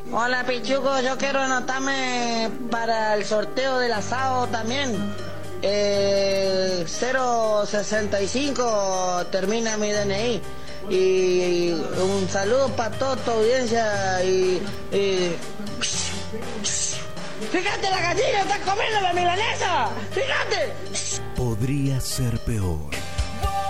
Hola Pichuco, yo quiero anotarme para el sorteo del asado también. 065 termina mi DNI. Y un saludo para toda tu audiencia y... ¡Fíjate, la gallina está comiendo la milanesa! ¡Fíjate! Podría ser peor.